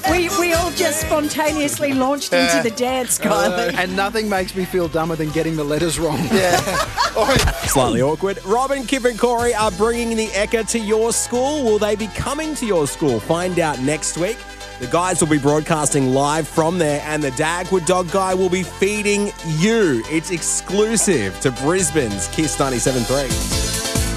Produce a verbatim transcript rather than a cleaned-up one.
we, we all just spontaneously launched into the dance, Kylie. And nothing makes me feel dumber than getting the letters wrong. Yeah. Slightly awkward. Robin, Kip and Corey are bringing the Ekka to your school. Will they be coming to your school? Find out next week. The guys will be broadcasting live from there, and the Dagwood Dog Guy will be feeding you. It's exclusive to Brisbane's Kiss ninety-seven point three.